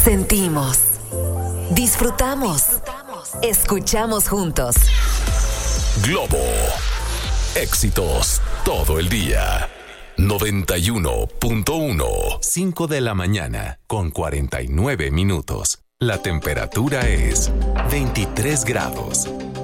Sentimos, disfrutamos, escuchamos juntos. Globo. Éxitos todo el día. 91.1. 5 de la mañana con 49 minutos. La temperatura es 23 grados.